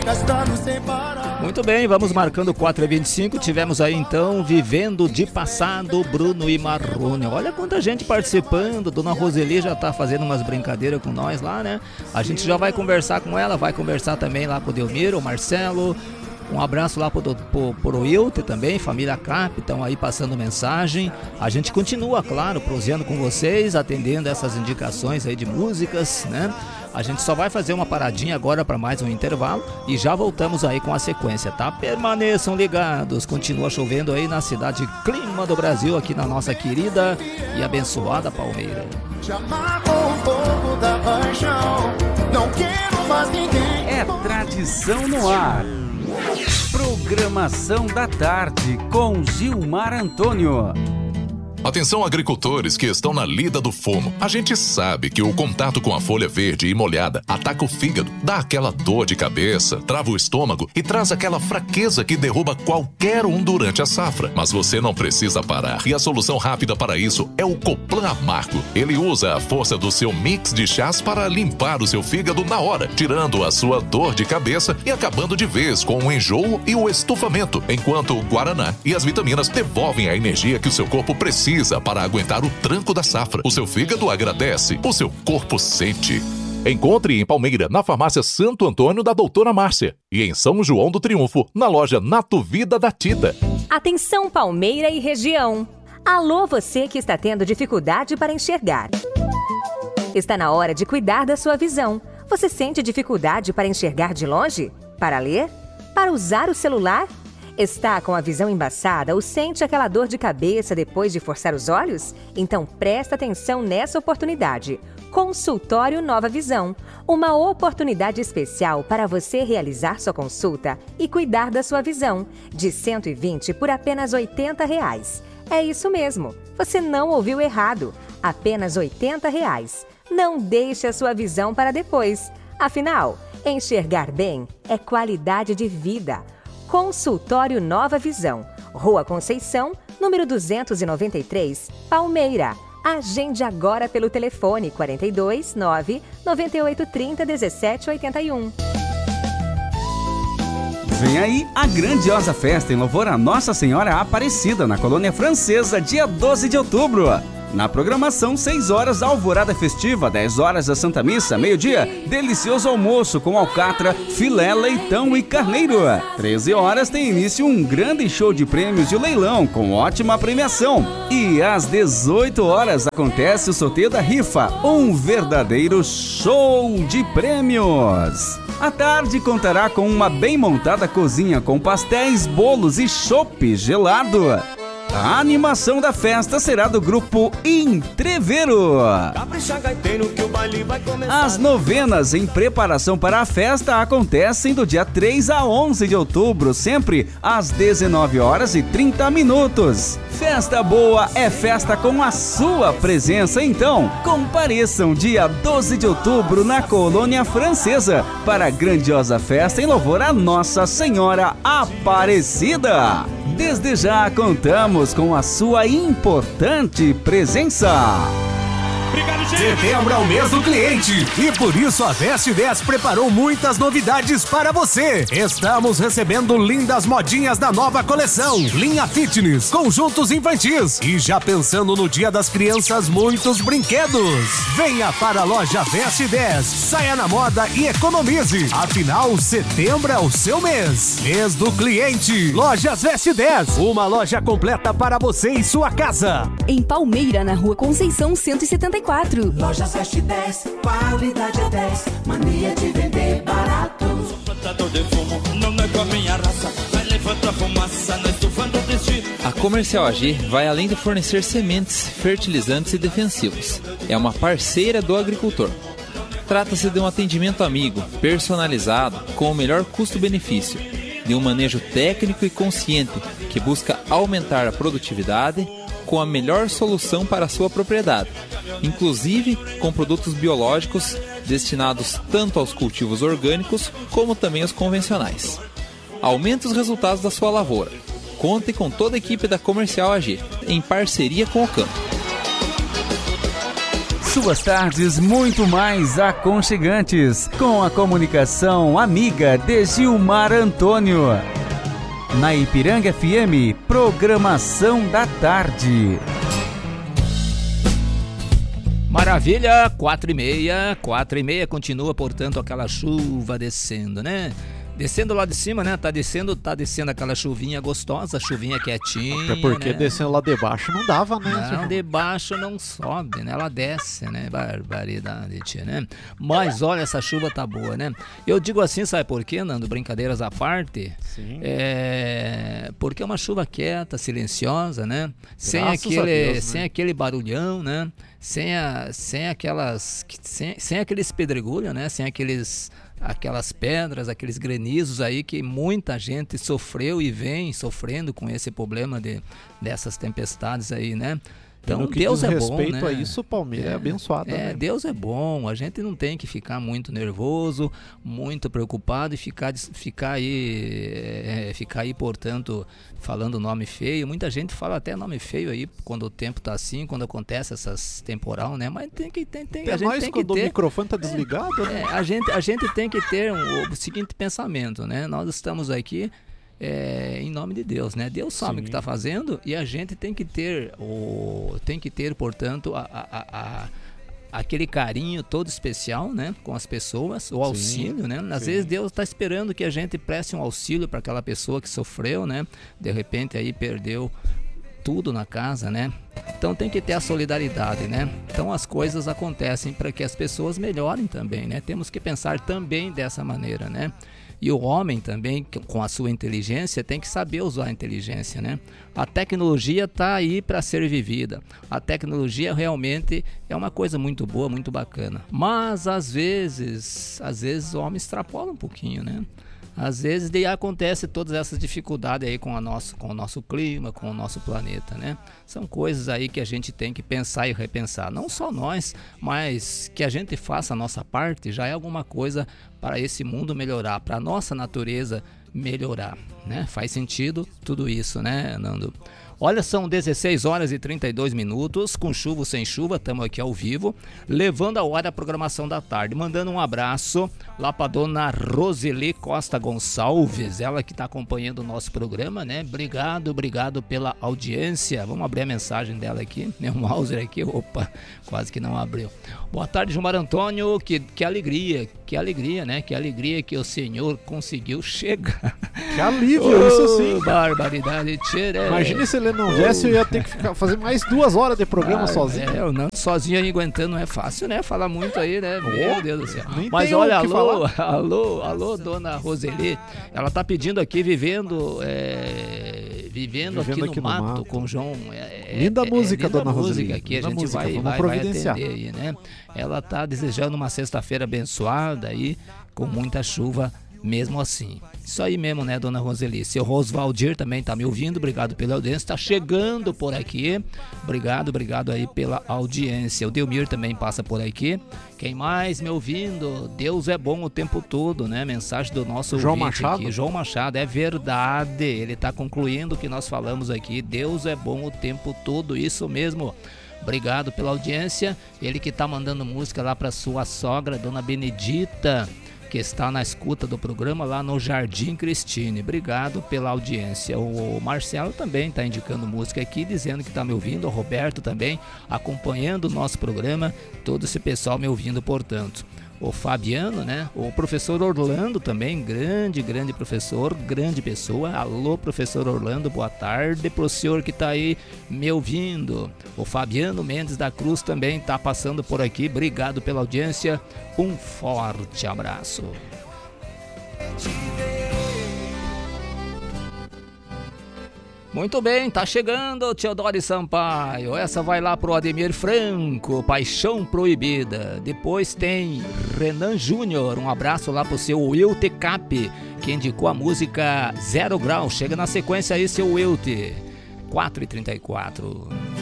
Muito bem, vamos marcando 4h25. Tivemos aí então Vivendo de Passado, Bruno e Marrone. Olha quanta gente participando. Dona Roseli já tá fazendo umas brincadeiras com nós lá, né? A gente já vai conversar com ela, vai conversar também lá com o Delmiro, o Marcelo. Um abraço lá pro Wilter também, família Cap, estão aí passando mensagem. A gente continua, claro, prosseando com vocês, atendendo essas indicações aí de músicas, né? A gente só vai fazer uma paradinha agora para mais um intervalo e já voltamos aí com a sequência, tá? Permaneçam ligados, continua chovendo aí na cidade clima do Brasil, aqui na nossa querida e abençoada Palmeira. É tradição no ar. Programação da tarde com Gilmar Antônio. Atenção agricultores que estão na lida do fumo. A gente sabe que o contato com a folha verde e molhada ataca o fígado, dá aquela dor de cabeça, trava o estômago e traz aquela fraqueza que derruba qualquer um durante a safra. Mas você não precisa parar e a solução rápida para isso é o Coplan Amargo. Ele usa a força do seu mix de chás para limpar o seu fígado na hora, tirando a sua dor de cabeça e acabando de vez com o enjoo e o estufamento, enquanto o Guaraná e as vitaminas devolvem a energia que o seu corpo precisa para aguentar o tranco da safra. O seu fígado agradece, o seu corpo sente. Encontre em Palmeira, na farmácia Santo Antônio da Doutora Márcia, e em São João do Triunfo, na loja Nato Vida da Tida. Atenção Palmeira e região. Alô, você que está tendo dificuldade para enxergar. Está na hora de cuidar da sua visão. Você sente dificuldade para enxergar de longe? Para ler? Para usar o celular? Está com a visão embaçada ou sente aquela dor de cabeça depois de forçar os olhos? Então presta atenção nessa oportunidade. Consultório Nova Visão. Uma oportunidade especial para você realizar sua consulta e cuidar da sua visão. De 120 por apenas R$ 80. É isso mesmo. Você não ouviu errado. Apenas R$ 80. Não deixe a sua visão para depois. Afinal, enxergar bem é qualidade de vida. Consultório Nova Visão, Rua Conceição, número 293, Palmeira. Agende agora pelo telefone 42 9 9830 1781. Vem aí a grandiosa festa em louvor a Nossa Senhora Aparecida, na Colônia Francesa, dia 12 de outubro. Na programação, 6 horas, alvorada festiva, 10 horas a Santa Missa, meio-dia, delicioso almoço com alcatra, filé, leitão e carneiro. 13 horas tem início um grande show de prêmios e o leilão, com ótima premiação. E às 18 horas acontece o sorteio da rifa, um verdadeiro show de prêmios. A tarde contará com uma bem montada cozinha com pastéis, bolos e chopp gelado. A animação da festa será do grupo Entreveiro. As novenas em preparação para a festa acontecem do dia 3 a 11 de outubro, sempre às 19h30. Festa boa é festa com a sua presença, então compareçam dia 12 de outubro na Colônia Francesa para a grandiosa festa em louvor a Nossa Senhora Aparecida. Desde já contamos com a sua importante presença. Setembro é o mês do cliente e por isso a Veste 10 preparou muitas novidades para você. Estamos recebendo lindas modinhas da nova coleção, linha fitness, conjuntos infantis e já pensando no Dia das Crianças, muitos brinquedos. Venha para a loja Veste 10, saia na moda e economize. Afinal, setembro é o seu mês. Mês do cliente. Lojas Veste 10, uma loja completa para você e sua casa. Em Palmeira, na Rua Conceição 174. Lojas Veste 10, qualidade é 10, mania de vender barato. A Comercial AG vai além de fornecer sementes, fertilizantes e defensivos. É uma parceira do agricultor. Trata-se de um atendimento amigo, personalizado, com o melhor custo-benefício, de um manejo técnico e consciente que busca aumentar a produtividade com a melhor solução para a sua propriedade, inclusive com produtos biológicos destinados tanto aos cultivos orgânicos como também aos convencionais. Aumente os resultados da sua lavoura. Conte com toda a equipe da Comercial AG, em parceria com o campo. Suas tardes muito mais aconchegantes, com a comunicação amiga de Gilmar Antônio. Na Ipiranga FM, programação da tarde. Maravilha, 4h30, continua, portanto, aquela chuva descendo, né? Descendo lá de cima, né? Tá descendo aquela chuvinha gostosa, chuvinha quietinha. Até porque né? descendo lá de baixo não dava, né? Não, de baixo não sobe, né? Ela desce, né? Barbaridade, tia, né? Mas olha, essa chuva tá boa, né? Eu digo assim, sabe por quê, Nando? Brincadeiras à parte. Sim. Porque é uma chuva quieta, silenciosa, né? Sem aquele barulhão, né? Sem aqueles pedregulhos, né? Sem aquelas pedras, aqueles granizos aí que muita gente sofreu e vem sofrendo com esse problema dessas tempestades aí, né? Então Deus é bom, respeito né? a isso, Palmeiras é abençoado. Né? Deus é bom, a gente não tem que ficar muito nervoso, muito preocupado e ficar aí, portanto, falando nome feio. Muita gente fala até nome feio aí quando o tempo tá assim, quando acontece essas temporal, né? Mas a gente tem que ter, o microfone tá desligado, né? A gente tem que ter o seguinte pensamento, né? Nós estamos aqui em nome de Deus, né? Deus sabe o que está fazendo e a gente tem que ter portanto, aquele carinho todo especial, né? Com as pessoas, o auxílio, né? Às vezes Deus está esperando que a gente preste um auxílio para aquela pessoa que sofreu, né? De repente aí perdeu tudo na casa, né? Então tem que ter a solidariedade, né? Então as coisas acontecem para que as pessoas melhorem também, né? Temos que pensar também dessa maneira, né? E o homem também, com a sua inteligência, tem que saber usar a inteligência, né? A tecnologia está aí para ser vivida. A tecnologia realmente é uma coisa muito boa, muito bacana. Mas às vezes o homem extrapola um pouquinho, né? Às vezes daí acontece todas essas dificuldades aí com o nosso clima, com o nosso planeta, né? São coisas aí que a gente tem que pensar e repensar. Não só nós, mas que a gente faça a nossa parte já é alguma coisa para esse mundo melhorar, para a nossa natureza melhorar, né? Faz sentido tudo isso, né, Nando? Olha, são 16h32, com chuva ou sem chuva, estamos aqui ao vivo, levando a hora da programação da tarde, mandando um abraço lá para dona Roseli Costa Gonçalves, ela que está acompanhando o nosso programa, né? Obrigado pela audiência. Vamos abrir a mensagem dela aqui, né? O Mauser aqui, opa, quase que não abriu. Boa tarde, Gilmar Antônio, que alegria, né? Que alegria que o senhor conseguiu chegar. Que alívio, isso sim. Barbaridade, tira. Imagina se ele não viesse, eu ia ter que fazer mais 2 horas de programa sozinho. Eu não, sozinho aí aguentando não é fácil, né? Falar muito aí, né? Meu Deus do céu. Mas olha, alô, dona Roseli, ela tá pedindo aqui, vivendo aqui no mato com o João. Linda música, dona Roseli. Aqui a gente vai atender aí, né? Ela tá desejando uma sexta-feira abençoada aí, com muita chuva. Mesmo assim, isso aí mesmo, né, dona Roseli? Seu Rosvaldir também tá me ouvindo, obrigado pela audiência, tá chegando por aqui, obrigado aí pela audiência. O Delmir também passa por aqui. Quem mais me ouvindo? Deus é bom o tempo todo, né? Mensagem do nosso João ouvinte Machado aqui. João Machado, é verdade, ele tá concluindo o que nós falamos aqui. Deus é bom o tempo todo, isso mesmo. Obrigado pela audiência. Ele que tá mandando música lá pra sua sogra, dona Benedita, que está na escuta do programa lá no Jardim Cristine. Obrigado pela audiência. O Marcelo também está indicando música aqui, dizendo que está me ouvindo. O Roberto também acompanhando o nosso programa. Todo esse pessoal me ouvindo, portanto. O Fabiano, né? O professor Orlando também, grande professor, grande pessoa. Alô, professor Orlando, boa tarde pro senhor que tá aí me ouvindo. O Fabiano Mendes da Cruz também tá passando por aqui. Obrigado pela audiência. Um forte abraço. Muito bem, tá chegando Teodoro Sampaio. Essa vai lá pro Ademir Franco, Paixão Proibida. Depois tem Renan Júnior. Um abraço lá pro seu Wilt Cap, que indicou a música 0 Grau. Chega na sequência aí, seu Wilt. 4h34.